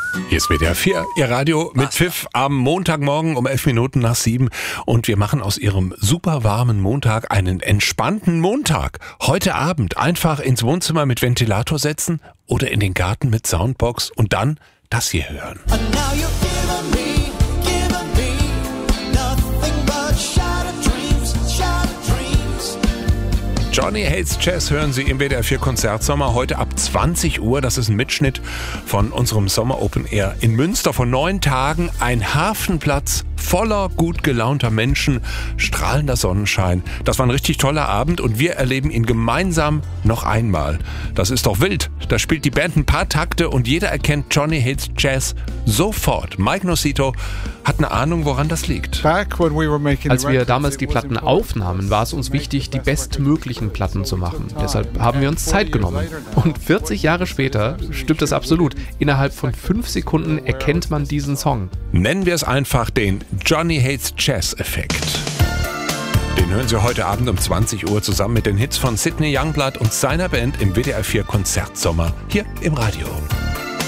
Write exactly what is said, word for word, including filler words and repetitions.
Hier ist W D R vier, Ihr Radio mit Pfiff am Montagmorgen um elf Minuten nach sieben. Und wir machen aus Ihrem super warmen Montag einen entspannten Montag. Heute Abend einfach ins Wohnzimmer mit Ventilator setzen oder in den Garten mit Soundbox und dann das hier hören. Johnny Hates Jazz hören Sie im W D R vier Konzertsommer heute ab zwanzig Uhr. Das ist ein Mitschnitt von unserem Sommer Open Air in Münster von neun Tagen. Ein Hafenplatz voller gut gelaunter Menschen, strahlender Sonnenschein. Das war ein richtig toller Abend und wir erleben ihn gemeinsam noch einmal. Das ist doch wild. Da spielt die Band ein paar Takte und jeder erkennt Johnny Hates Jazz sofort. Mike Nocito hat eine Ahnung, woran das liegt. Als wir damals die Platten aufnahmen, war es uns wichtig, die bestmöglichen Platten zu machen. Deshalb haben wir uns Zeit genommen. Und vierzig Jahre später stimmt es absolut. Innerhalb von fünf Sekunden erkennt man diesen Song. Nennen wir es einfach den Johnny Hates Jazz-Effekt. Den hören Sie heute Abend um zwanzig Uhr zusammen mit den Hits von Sidney Youngblood und seiner Band im W D R vier Konzertsommer hier im Radio.